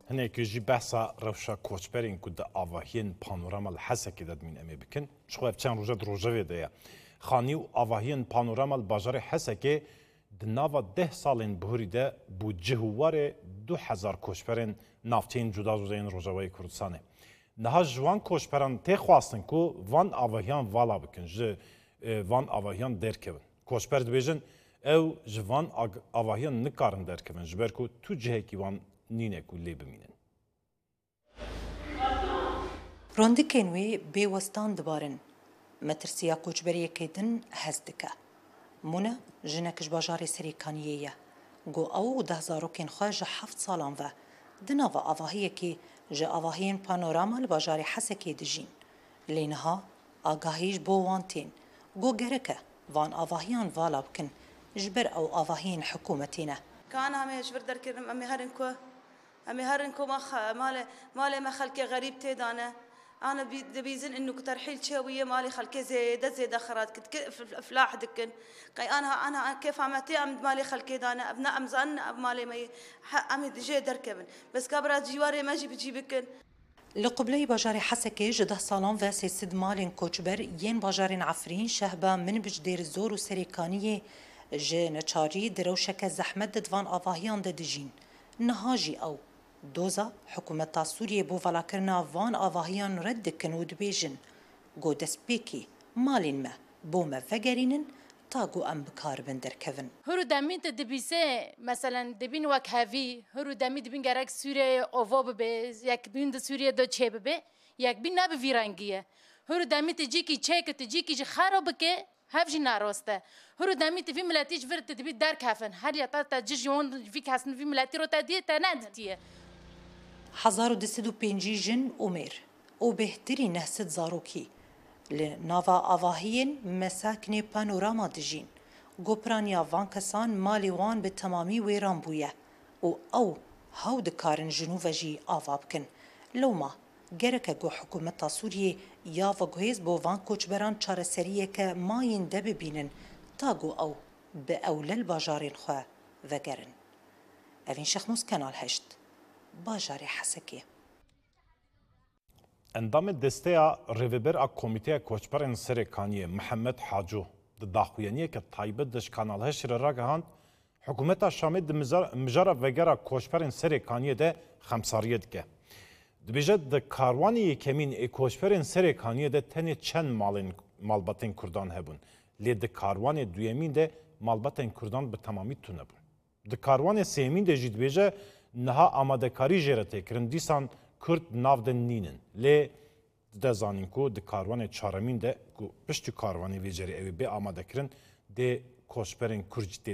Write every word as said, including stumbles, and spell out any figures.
هناك يجي بحثا روشا كوچبرين كود آواهين بانوراما الحسكي داد من أمي بكن شخوة بچان روجات روجاوه دايا خانيو آواهين بانوراما الباجار حسكي دناوا ده سالين بهوري ده بو جهوار دو هزار كوچبرين نافتين جدا جداين روجاوه كردستانه نها جوان كوچبران تي خواستن كو وان آواهيان والا بكن جه وان آواهيان دركبن كوچبر دبيجن او جوان آواهيان نكارن دركبن جبر كو تو جهكي وان نینه کلی بمینن. روندکین وی بیوستان دبارن. مترسیا کوچبری کدن هزدکه. مونه جنکش باجاری سریکانیه. گو او ده زاروکین خواج هفت سالان و دنا و آواهی که جه آواهین پانوراما لباجاری حسکی دجین. لینها آگاهیش بوانتین. گو گرکه وان آواهیان والا بکن جبر او آواهین حکومتینه. كان هم يجبر دركرم أمي هرنكو أمي هرنكو ما خ ماله ماله ما خلك غريب تيدانا أنا بي بيزن إنه كترحيل شوية مالي خلك زيادة زيادة خرات كت كيف فلاح دكن قي أنا أنا كيف عمتي أم مالي خلك دانا أبناء أمزان أب مالي مي أمي دجى دركبن بس كبرات جواري ما جي بتجيبكن لقبلي باجاري حسكي جده سالان و سيد مالين كوچبر ين باجارين عفرين شهبا من بجدير زور و سريكانيه جه نچاری دروشک زحمت ددوان آواهیان ددجین نهاجی او دوزا حکومت سوریه بو ولاکرنا وان آواهیان رد کنود بیجن گو دست بیکی مالین ما بو ما فگرینن تا گو ام بکار بندر کون هرو دامین دبیسه مثلا دبین وک هاوی هرو دامی دبین گرک سوریه اووا ببه یک بین د سوریه دو چه ببه یک بین نب ویرانگیه هرو دامی تجی کی چک تجی کی خراب که هفجي ناروسته هرو داميت في ملاتيش فرت تبي دار كافن هل يا تاتا جيجون في كاسن في ملاتي رو تاديه تنادتيه هزار و دسد و پنجی جن عمر او بهتری نهست زاروکی لناوا آواهین مساکن پانوراما دجین گوپرانیا وان کسان مالی وان به تمامی ویران بویه او او هاو دکارن جنوب جی آواب کن لوما گرک گو حکومت سوریه یا و گویز بو وان کوچبران چاره سریه که ماین ده ببینن تا گو او به اولل باجارین خواه و گرن. اوین شخموس کانال هشت باجاری حسکیه. اندام دسته ریوبر ا کمیته کوچبران سریکانیه محمد حاجو داخویانیه که تایبه دش کانال هشت را گهاند حکومت شامل مجاره وگره کوچبران سریکانیه ده خمساریه دکه. دبیجه د کاروانی کمین اکوشپرین سریکانیه ده تنی چند مالین مالباتین کردان هبون لی د کاروانی دویمین ده مالباتین کردان به تمامی تو نبون د کاروانی سیمین ده جید بیجه نها آماده کاری جرته کرن دیسان کرد ناو ده نینن لی ده زانین کو د کاروانی چارمین ده پشت کاروانی ویجری اوی به آماده کرن ده کوشپرین کرد